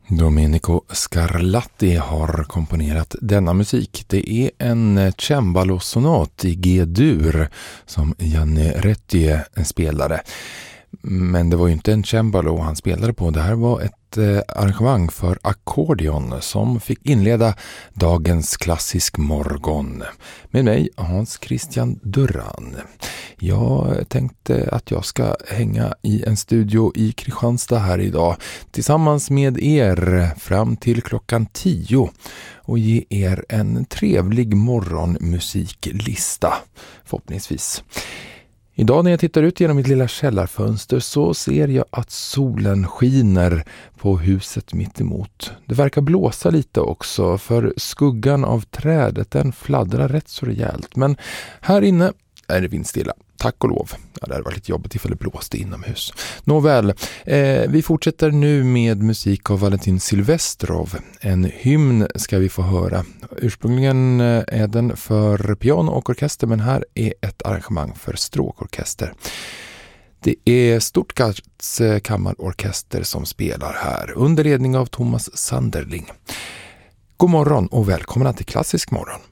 Domenico Scarlatti har komponerat denna musik. Det är en cembalosonat i G-dur som Gianni Rettje spelade. Men det var ju inte en cembalo han spelade på. Det här var ett arrangemang för ackordion som fick inleda dagens klassisk morgon. Med mig Hans Christian Durran. Jag tänkte att jag ska hänga i en studio i Kristianstad här idag tillsammans med er fram till klockan 10 och ge er en trevlig morgonmusiklista förhoppningsvis. Idag när jag tittar ut genom mitt lilla källarfönster så ser jag att solen skiner på huset mitt emot. Det verkar blåsa lite också för skuggan av trädet den fladdrar rätt så rejält. Men här inne är det vindstilla. Tack och lov. Ja, det hade varit lite jobbigt ifall det blåste inomhus. Nåväl, vi fortsätter nu med musik av Valentin Silvestrov. En hymn ska vi få höra. Ursprungligen är den för piano och orkester, men här är ett arrangemang för stråkorkester. Det är Stuttgarts kammarorkester som spelar här under ledning av Thomas Sanderling. God morgon och välkomna till Klassisk morgon.